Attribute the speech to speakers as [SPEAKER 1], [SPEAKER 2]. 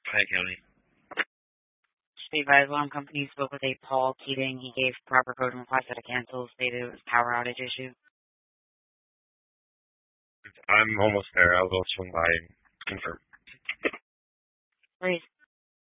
[SPEAKER 1] Hi, Kelly.
[SPEAKER 2] State Advised Company spoke with a Paul Keating. He gave proper code and requested a cancel, stated it was power outage issue.
[SPEAKER 1] I'm almost there. I'll go swing by and confirm.
[SPEAKER 2] Please.